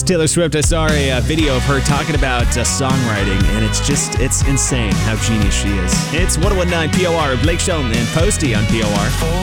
Taylor Swift, I saw a video of her talking about songwriting, and it's insane how genius she is. It's 101.9 POR, Blake Shelton and Posty on POR.